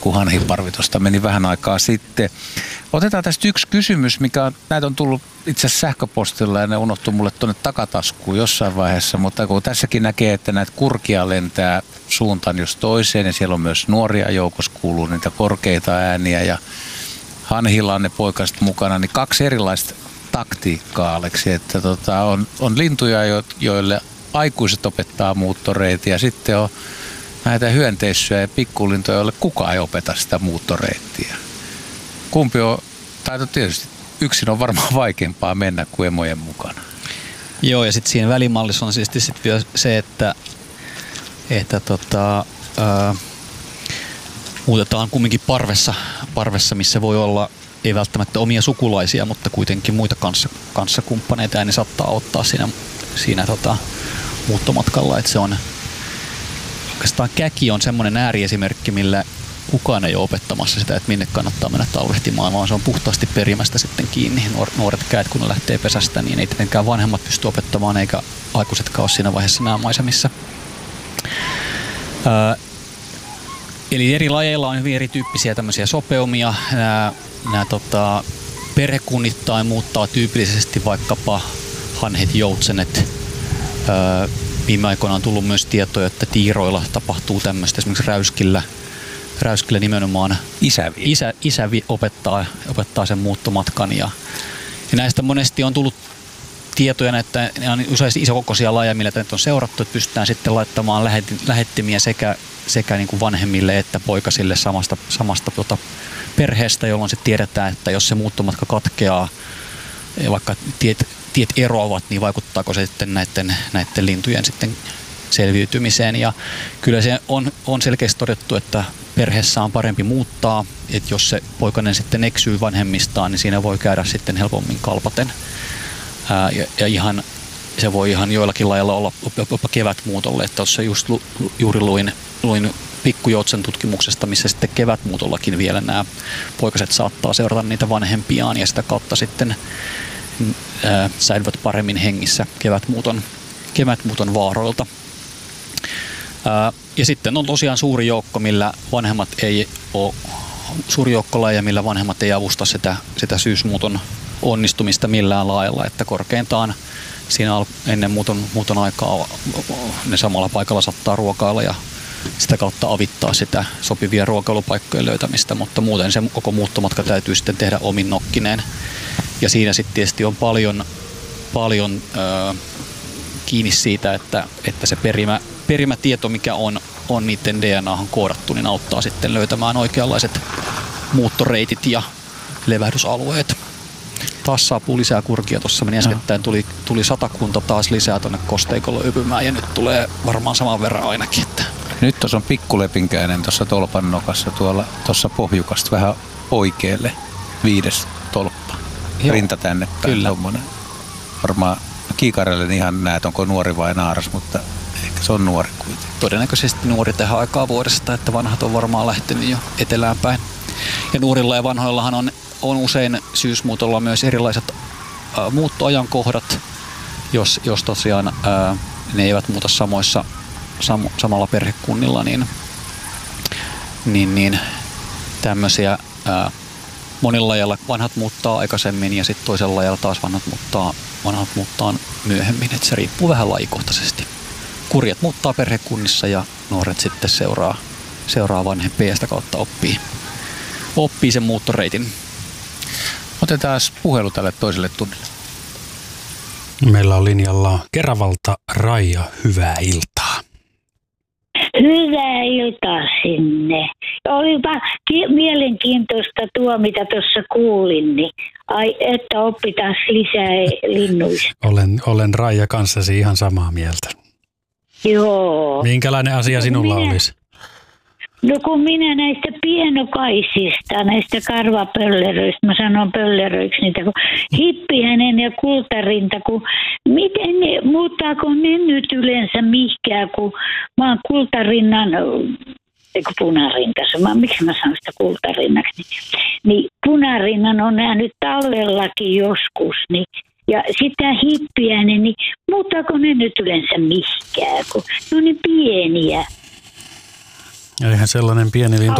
kun hanhiparvi tuosta meni vähän aikaa sitten. Otetaan tästä yksi kysymys, näitä on tullut itse asiassa sähköpostilla ja ne unohtui mulle tuonne takataskuun jossain vaiheessa, mutta kun tässäkin näkee, että näitä kurkia lentää suuntaan jos toiseen ja siellä on myös nuoria joukossa, kuuluu niitä korkeita ääniä ja hanhilla on ne poikaset mukana, niin kaksi erilaista taktiikkaa, Aleksi, että on lintuja, joille aikuiset opettaa muuttoreittiä ja sitten on näitä hyönteissyjä ja pikkulintoja, joille kukaan ei opeta sitä muuttoreittiä. Kumpi on, tai tietysti yksin on varmaan vaikeampaa mennä kuin emojen mukana. Joo, ja sitten siinä välimallissa on siis vielä se, että muutetaan kumminkin parvessa, missä voi olla ei välttämättä omia sukulaisia, mutta kuitenkin muita kanssakumppaneita, ja ne saattaa ottaa siinä muuttomatkalla, että se on oikeastaan käki on semmoinen ääriesimerkki, millä kukaan ei ole opettamassa sitä, että minne kannattaa mennä talvehtimaan, vaan se on puhtaasti perimästä sitten kiinni. Nuoret käät, kun ne lähtee pesästä, niin ei tietenkään vanhemmat pysty opettamaan, eikä aikuisetkaan ole siinä vaiheessa nämä maisemissa. Eli eri lajeilla on hyvin erityyppisiä tämmöisiä sopeumia. Nämä perhekunnittain muuttaa tyypillisesti vaikkapa hanhet, joutsenet. Viime aikoina on tullut myös tietoja, että tiiroilla tapahtuu tämmöistä, esimerkiksi räyskillä nimenomaan isävi opettaa sen muuttomatkan. Ja näistä monesti on tullut tietoja, että ne on usein isokokoisia lajeja, millä tätä on seurattu, että pystytään sitten laittamaan lähettimiä sekä niin kuin vanhemmille että poikasille samasta perheestä, jolloin se tiedetään, että jos se muuttomatka katkeaa, vaikka tiet eroavat, niin vaikuttaako se sitten näiden lintujen sitten selviytymiseen. Ja kyllä se on selkeästi todettu, että perheessä on parempi muuttaa, että jos se poikainen sitten eksyy vanhemmistaan, niin siinä voi käydä sitten helpommin kalpaten. Ja se voi ihan joillakin lailla olla jopa kevätmuutolle, että tuossa just juuri luin pikkujoutsen tutkimuksesta, missä sitten kevätmuutollakin vielä nämä poikaset saattaa seurata niitä vanhempiaan ja sitä kautta sitten säilyvät paremmin hengissä kevätmuuton vaaroilta. Ja sitten on tosiaan suuri joukko lajeja, millä vanhemmat ei avusta sitä syysmuuton onnistumista millään lailla, että korkeintaan siinä ennen muuton aikaa ne samalla paikalla saattaa ruokailla ja sitä kautta avittaa sitä sopivia ruokailupaikkojen löytämistä, mutta muuten se koko muuttomatka täytyy sitten tehdä omin nokkineen. Ja siinä sitten tietysti on paljon kiinni siitä, että se perimätieto, mikä on niiden DNAhan koodattu, niin auttaa sitten löytämään oikeanlaiset muuttoreitit ja levähdysalueet. Taas saapuu lisää kurkia. Tuossa meni äskettäin, tuli 100 taas lisää tuonne kosteikolle ypymään ja nyt tulee varmaan saman verran ainakin. Että. Nyt tuossa on pikkulepinkäinen tuossa tolpan nokassa tuossa pohjukasta vähän oikealle 5. tolppa. Joo, rinta tänne päin. Tommonen. Varmaan kiikarelle ihan näet, onko nuori vai naaras, mutta ehkä se on nuori kuitenkin. Todennäköisesti nuori tähän aikaa vuodesta, että vanhat on varmaan lähtenyt jo etelään päin. Ja nuorilla ja vanhoillahan on usein syysmuutolla myös erilaiset muuttoajankohdat, jos tosiaan ne eivät muuta samalla perhekunnilla, niin tämmöisiä monilla lajilla vanhat muuttaa aikaisemmin ja sitten toisella lajilla taas vanhat muuttaa myöhemmin, että se riippuu vähän lajikohtaisesti. Kurjat muuttaa perhekunnissa ja nuoret sitten seuraa vanhempia ja sitä kautta oppii sen muuttoreitin. Otetaan puhelu tälle toiselle tunnille. Meillä on linjalla Keravalta Raija, hyvää iltaa. Hyvää iltaa sinne. Olipa mielenkiintoista tuo, mitä tuossa kuulin, niin että oppitaan lisää linnuista. Olen Raija kanssasi ihan samaa mieltä. Joo. Minkälainen asia sinulla olisi? No kun minä näistä pienokaisista, näistä karvapölleröistä, mä sanon pölleröiksi niitä, kun hippihänen ja kultarinta, kun miten ne, muuttaako ne nyt yleensä mihkään, kun mä oon kultarinnan, eikö punarinta, miksi mä sanon sitä kultarinnaksi, niin punarinnan on nähnyt talvellakin joskus, niin ja sitä hippiäinen, niin muuttaako ne nyt yleensä mihkään, kun ne on niin pieniä. Eihän sellainen pieni lintu